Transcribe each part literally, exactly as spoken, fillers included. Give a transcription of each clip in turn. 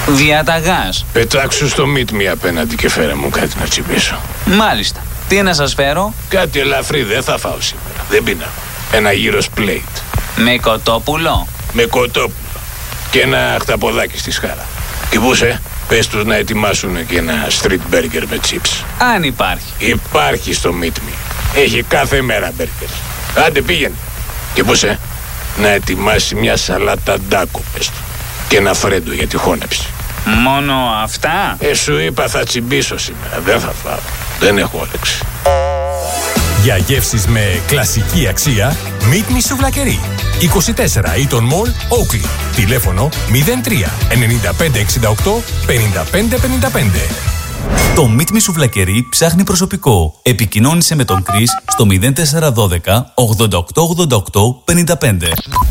Διαταγάς. Πετάξου στο meet me απέναντι και φέρε μου κάτι να τσιμπήσω. Μάλιστα. Τι να σας φέρω? Κάτι ελαφρύ δεν θα φάω σήμερα. Δεν πεινάω. Ένα γύρος plate. Με κοτόπουλο. Με κοτόπουλο. Και ένα χταποδάκι στη σχάρα. Και πούσε, πες τους να ετοιμάσουν και ένα street burger με chips. Αν υπάρχει. Υπάρχει στο meet me. Έχει κάθε μέρα burger. Άντε πήγαινε. Και πούσε, να ετοιμάσει μια σαλάτα ντάκο, πες του. Και ένα φρέντο για τη χώνεψη. Μόνο αυτά? Ε, σου είπα θα τσιμπήσω σήμερα. Δεν θα φάω. Δεν έχω όρεξη. Για γεύσεις με κλασική αξία, Meet Me Σουβλακερί. είκοσι τέσσερα Eaton Mall, Oakley. Τηλέφωνο μηδέν τρία εννιά πέντε έξι οκτώ πέντε πέντε πέντε πέντε. Το Meet Me Σουβλακερί ψάχνει προσωπικό. Επικοινώνησε με τον Chris στο μηδέν τέσσερα ένα δύο ογδόντα οκτώ ογδόντα οκτώ πενήντα πέντε.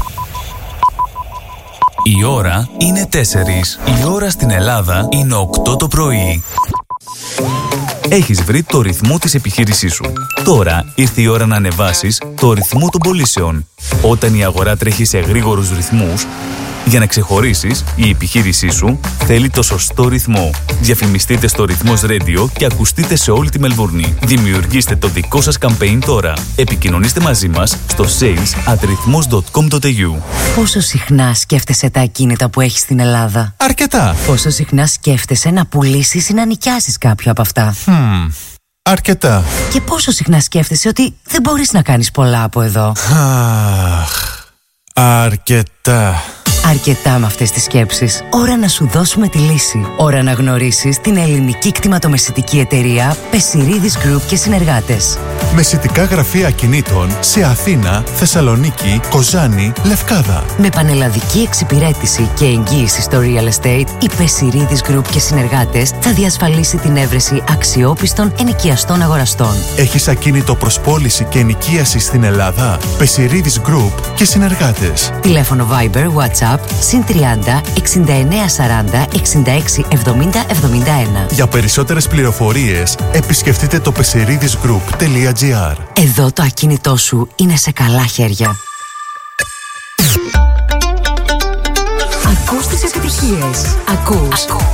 Η ώρα είναι τέσσερις. Η ώρα στην Ελλάδα είναι οκτώ το πρωί. Έχεις βρει το ρυθμό της επιχείρησής σου. Τώρα ήρθε η ώρα να ανεβάσεις το ρυθμό των πωλήσεων. Όταν η αγορά τρέχει σε γρήγορους ρυθμούς, για να ξεχωρίσεις, η επιχείρησή σου θέλει το σωστό ρυθμό. Διαφημιστείτε στο Ρυθμός Radio και ακουστείτε σε όλη τη Μελβούρνη. Δημιουργήστε το δικό σας campaign τώρα. Επικοινωνήστε μαζί μας στο sales at rhythmos dot com dot a u. Πόσο συχνά σκέφτεσαι τα ακίνητα που έχεις στην Ελλάδα? Αρκετά. Πόσο συχνά σκέφτεσαι να πουλήσεις ή να νοικιάσεις κάποιο από αυτά? Hmm. Αρκετά. Και πόσο συχνά σκέφτεσαι ότι δεν μπορείς να κάνεις πολλά από εδώ? Αχ. Αρκετά. Αρκετά με αυτές τις σκέψεις. Ώρα να σου δώσουμε τη λύση. Ώρα να γνωρίσεις την ελληνική κτηματομεσητική εταιρεία Πεσιρίδης Group και συνεργάτες. Μεσητικά γραφεία ακινήτων σε Αθήνα, Θεσσαλονίκη, Κοζάνη, Λευκάδα. Με πανελλαδική εξυπηρέτηση και εγγύηση στο real estate, η Πεσιρίδης Group και συνεργάτες θα διασφαλίσει την έβρεση αξιόπιστων ενοικιαστών αγοραστών. Έχεις ακίνητο προς πώληση και ενοικίαση στην Ελλάδα? Πεσιρίδης Group και συνεργάτες. Τηλέφωνο Viber, WhatsApp συν τριάντα εξήντα εννέα σαράντα εξήντα έξι εβδομήντα εβδομήντα ένα. Για περισσότερες πληροφορίες επισκεφτείτε το πεσιρίδης γκρουπ τελεία τζι άρ. Εδώ το ακίνητό σου είναι σε καλά χέρια. Ακούς τις επιτυχίες. Ακούς. Ακούς.